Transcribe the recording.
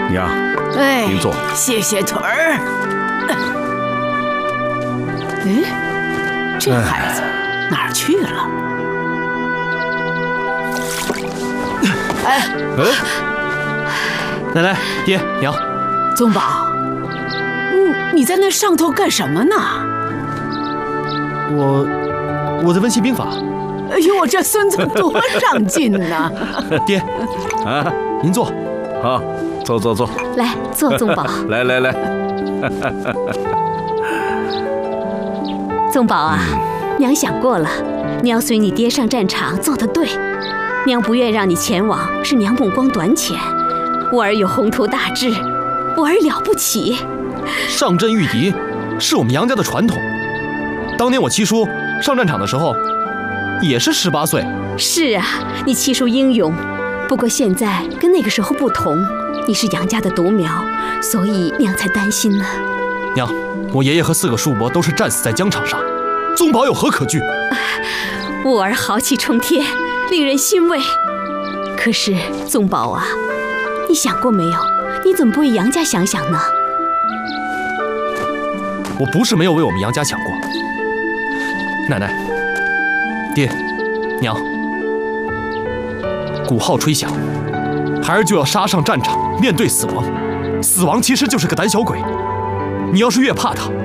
娘， 哎， 您坐。 谢谢腿儿。哎，这孩子哪儿去了？哎， 奶奶、爹、娘， 宗宝，你在那上头干什么呢？ 我在温习兵法。 哎呦，我这孙子多上进呐！ 爹， 啊， 您坐。 好，坐。 来，坐，宗宝。 来。 宗宝啊，娘想过了，你要随你爹上战场，做得对。娘不愿让你前往，是娘目光短浅。我儿有宏图大志，我儿了不起。 上阵御敌是我们杨家的传统。当年我七叔上战场的时候，也是18岁。 是啊，你七叔英勇，不过现在跟那个时候不同，你是杨家的独苗，所以娘才担心呢。 娘，我爷爷和4个叔伯都是战死在疆场上，宗宝有何可惧？ 我儿豪气冲天，令人欣慰。可是宗宝啊，你想过没有，你怎么不为杨家想想呢？ 我不是没有为我们杨家想过。奶奶、爹、娘，鼓号吹响，孩儿就要杀上战场，面对死亡。死亡其实就是个胆小鬼，你要是越怕他，